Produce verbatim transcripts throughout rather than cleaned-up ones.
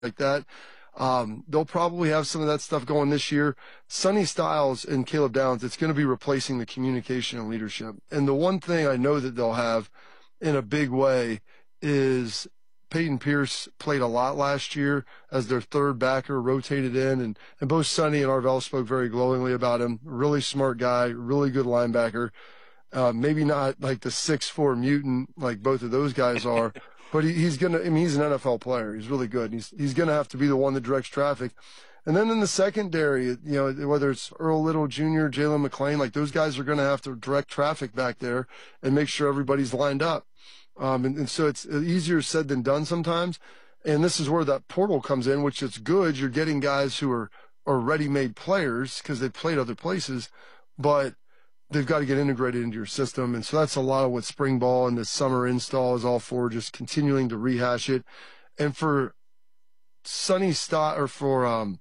like that. Um, they'll probably have some of that stuff going this year. Sonny Styles and Caleb Downs, it's going to be replacing the communication and leadership. And the one thing I know that they'll have in a big way is Peyton Pierce played a lot last year as their third backer, rotated in, and, and both Sonny and Arvell spoke very glowingly about him. Really smart guy, really good linebacker. Uh, maybe not like the six foot four mutant like both of those guys are, but he, he's going to, I mean, he's an N F L player. He's really good. He's, he's going to have to be the one that directs traffic. And then in the secondary, you know, whether it's Earl Little Junior, Jalen McClain, like those guys are going to have to direct traffic back there and make sure everybody's lined up. Um, and, and so it's easier said than done sometimes. And this is where that portal comes in, which is good. You're getting guys who are, are ready-made players because they've played other places, but they've got to get integrated into your system. And so that's a lot of what spring ball and this summer install is all for, just continuing to rehash it. And for Sonny Stott, or for um,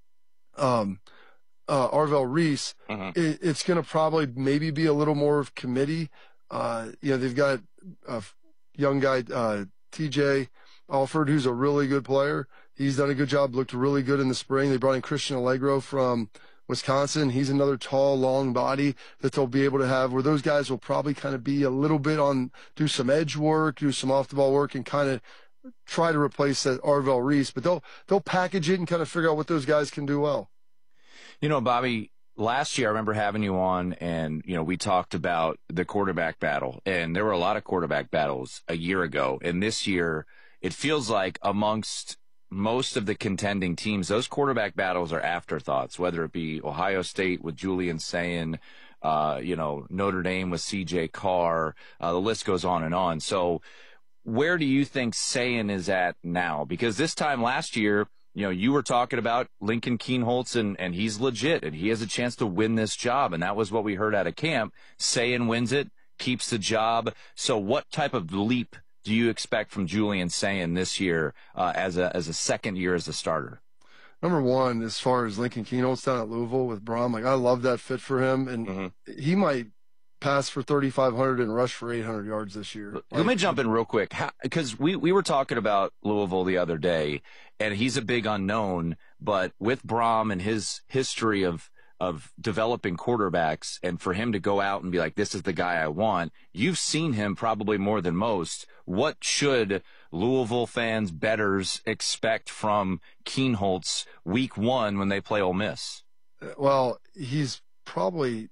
um, uh, Arvell Reese, mm-hmm. it, it's going to probably maybe be a little more of committee. Uh, you know, they've got a young guy, uh, T J Alford, who's a really good player. He's done a good job, looked really good in the spring. They brought in Christian Allegro from Wisconsin. He's another tall, long body that they'll be able to have, where those guys will probably kind of be a little bit on, do some edge work, do some off the ball work, and kind of try to replace that Arvell Reese, but they'll, they'll package it and kind of figure out what those guys can do well. You know, Bobby, last year I remember having you on, and, you know, we talked about the quarterback battle, and there were a lot of quarterback battles a year ago. And this year, it feels like amongst most of the contending teams, those quarterback battles are afterthoughts, whether it be Ohio State with Julian Sayin, uh, you know, Notre Dame with C J Carr, uh, the list goes on and on. So where do you think Sayin is at now? Because this time last year, you know, you were talking about Lincoln Kienholz, and, and he's legit, and he has a chance to win this job, and that was what we heard out of camp. Sayin wins it, keeps the job. So what type of leap do you expect from Julian Sayin this year uh, as a as a second year as a starter? Number one, as far as Lincoln Kienholz down at Louisville with Brom, like I love that fit for him, and mm-hmm. he might pass for thirty-five hundred and rush for eight hundred yards this year. Let like, me jump in real quick, because we, we were talking about Louisville the other day, and he's a big unknown, but with Brom and his history of of developing quarterbacks, and for him to go out and be like, this is the guy I want, you've seen him probably more than most. What should Louisville fans, bettors, expect from Kienholz week one when they play Ole Miss? Well, he's probably,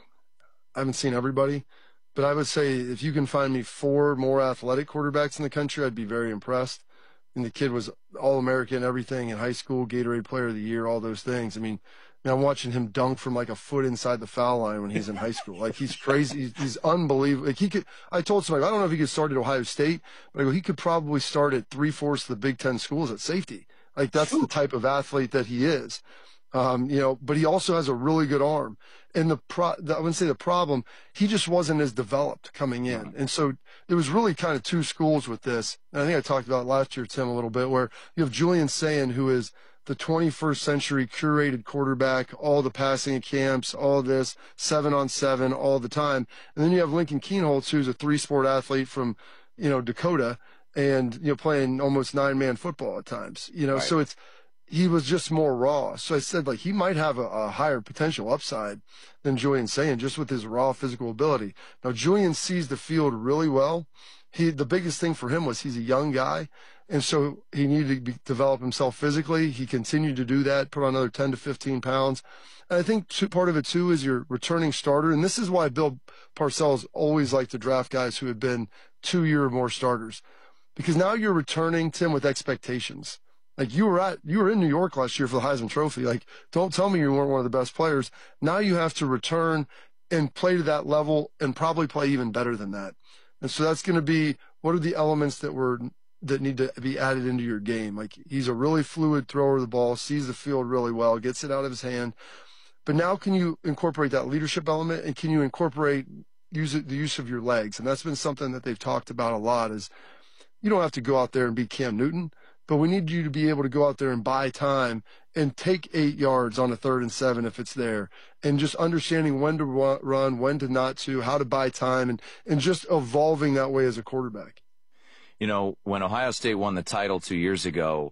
I haven't seen everybody, but I would say if you can find me four more athletic quarterbacks in the country, I'd be very impressed. And the kid was All-American, everything in high school, Gatorade Player of the Year, all those things. I mean, I mean, I'm watching him dunk from like a foot inside the foul line when he's in high school. Like, he's crazy. He's, he's unbelievable. Like, he could, I told somebody, I don't know if he could start at Ohio State, but I go, he could probably start at three-fourths of the Big Ten schools at safety. Like, that's the type of athlete that he is. Um, you know, but he also has a really good arm. And the pro, the, I wouldn't say the problem, he just wasn't as developed coming in. And so there was really kind of two schools with this. And I think I talked about it last year, Tim, a little bit, where you have Julian Sayin, who is the twenty-first century curated quarterback, all the passing camps, all this, seven on seven, all the time. And then you have Lincoln Kienholz, who's a three-sport athlete from, you know, Dakota, and, you know, playing almost nine-man football at times. You know, right. So it's, he was just more raw. So I said, like, he might have a, a higher potential upside than Julian Sayin, just with his raw physical ability. Now, Julian sees the field really well. He, the biggest thing for him was he's a young guy, and so he needed to be, develop himself physically. He continued to do that, put on another ten to fifteen pounds. And I think two, part of it, too, is your returning starter. And this is why Bill Parcells always liked to draft guys who had been two-year or more starters. Because now you're returning, Tim, with expectations. Like, you were at, you were in New York last year for the Heisman Trophy. Like, don't tell me you weren't one of the best players. Now you have to return and play to that level and probably play even better than that. And so that's going to be, what are the elements that were, that need to be added into your game? Like, he's a really fluid thrower of the ball, sees the field really well, gets it out of his hand. But now can you incorporate that leadership element, and can you incorporate use it, the use of your legs? And that's been something that they've talked about a lot, is you don't have to go out there and be Cam Newton, but we need you to be able to go out there and buy time and take eight yards on a third and seven if it's there, and just understanding when to run, when to not to, how to buy time, and, and just evolving that way as a quarterback. You know, when Ohio State won the title two years ago,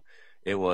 It was.